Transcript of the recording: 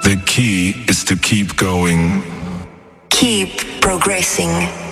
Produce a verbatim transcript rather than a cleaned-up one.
The key is to keep going. Keep progressing.